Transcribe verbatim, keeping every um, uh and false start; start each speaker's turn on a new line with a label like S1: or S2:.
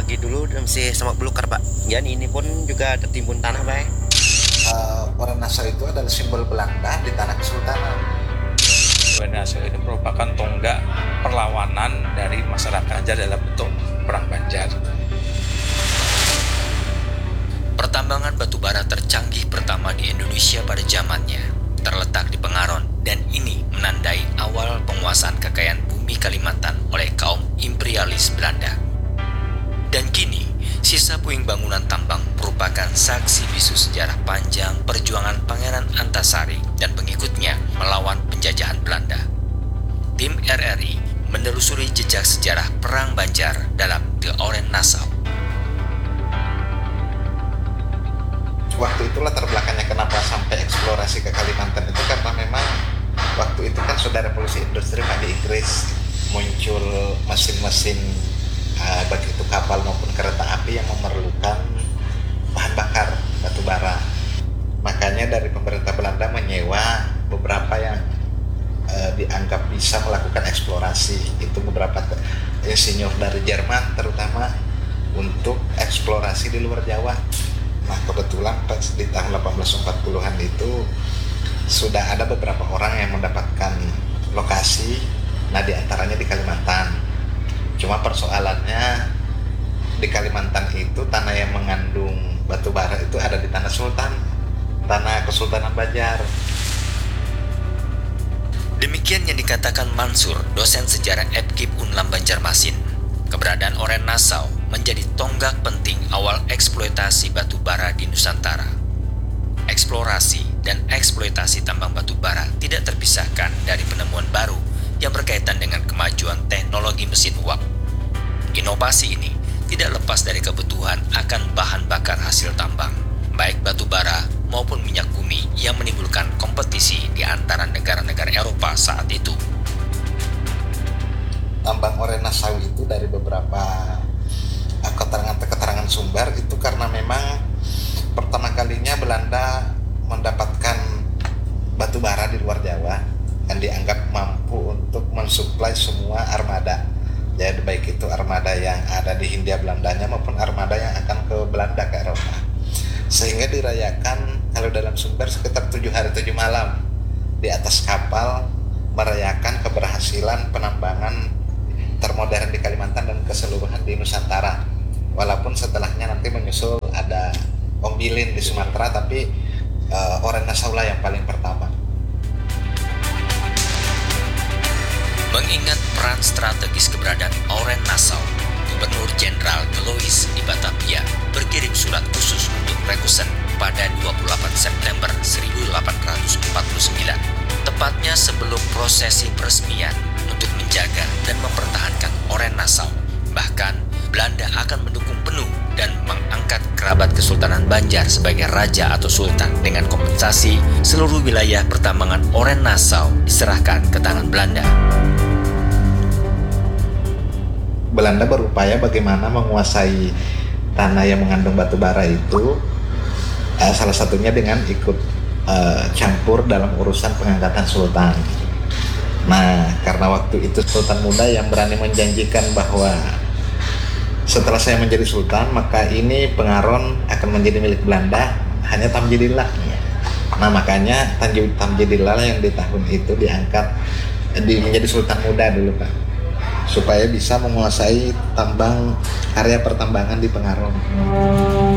S1: Di dulu masih semak belukar Pak. Dan ini pun juga tertimbun tanah Pak.
S2: Uh, Orang Nassau itu adalah simbol Belanda di tanah kesultanan.
S3: Nassau ini merupakan tonggak perlawanan dari masyarakat Banjar dalam bentuk perang Banjar.
S4: Pertambangan batu bara tercanggih pertama di Indonesia pada zamannya terletak di Pengaron, dan ini menandai awal penguasaan kekayaan bumi Kalimantan oleh kaum imperialis Belanda. Dan kini, sisa puing bangunan tambang merupakan saksi bisu sejarah panjang perjuangan Pangeran Antasari dan pengikutnya melawan penjajahan Belanda. Tim R R I menelusuri jejak sejarah Perang Banjar dalam The Oren Nassau.
S2: Waktu itu latar belakangnya kenapa sampai eksplorasi ke Kalimantan itu karena memang waktu itu kan sudah revolusi industri di Inggris, muncul mesin-mesin uh, baik itu kapal maupun kereta api yang memerlukan bahan bakar batu bara. Makanya dari pemerintah Belanda menyewa beberapa yang uh, dianggap bisa melakukan eksplorasi. Itu beberapa insinyur dari Jerman terutama untuk eksplorasi di luar Jawa. Nah kebetulan di tahun delapan belas empat puluhan itu sudah ada beberapa orang yang mendapatkan lokasi, nah diantaranya di Kalimantan. Cuma persoalannya di Kalimantan itu tanah yang mengandung batu bara itu ada di tanah Sultan, tanah Kesultanan Banjar.
S4: Demikian yang dikatakan Mansur, dosen sejarah E P K I P Unlam Banjarmasin. Keberadaan Oren Nassau menjadi tonggak penting awal eksploitasi batu bara di Nusantara. Eksplorasi dan eksploitasi tambang batu bara tidak terpisahkan dari penemuan baru yang berkaitan dengan kemajuan teknologi mesin uap. Inovasi ini tidak lepas dari kebutuhan akan bahan bakar hasil tambang, baik batu bara maupun minyak bumi yang menimbulkan kompetisi di antara negara-negara Eropa saat itu.
S2: Tambang Oren Nassau itu dari beberapa keterangan-keterangan sumber itu karena memang pertama kalinya Belanda mendapatkan batu bara di luar Jawa dan dianggap mampu untuk mensuplai semua armada. Jadi baik itu armada yang ada di Hindia Belandanya maupun armada yang akan ke Belanda ke Eropa. Sehingga dirayakan kalau dalam sumber sekitar tujuh hari tujuh malam di atas kapal merayakan keberhasilan penambangan termodern di Kalimantan dan keseluruhan di Nusantara. Walaupun setelahnya nanti menyusul ada Ombilin di Sumatera, tapi uh, Oren Nassau lah yang paling pertama.
S4: Mengingat peran strategis keberadaan Oren Nassau, Gubernur Jenderal Gelois di Batavia berkirim surat khusus untuk Rekusen pada dua puluh delapan September seribu delapan ratus empat puluh sembilan, tepatnya sebelum prosesi peresmian untuk menjaga dan mempertahankan Oren Nassau. Bahkan, Belanda akan mendukung penuh dan mengangkat kerabat Kesultanan Banjar sebagai raja atau sultan dengan kompensasi seluruh wilayah pertambangan Oren Nassau diserahkan ke tangan Belanda.
S2: Belanda berupaya bagaimana menguasai tanah yang mengandung batu bara itu, eh, salah satunya dengan ikut eh, campur dalam urusan pengangkatan sultan. Nah, karena waktu itu sultan muda yang berani menjanjikan bahwa setelah saya menjadi sultan, maka ini Pengaron akan menjadi milik Belanda, hanya Tamjidillah. Nah, makanya Tanjung Tamjidillah yang di tahun itu diangkat di, menjadi sultan muda dulu, Pak, supaya bisa menguasai tambang karya pertambangan di Pengaron.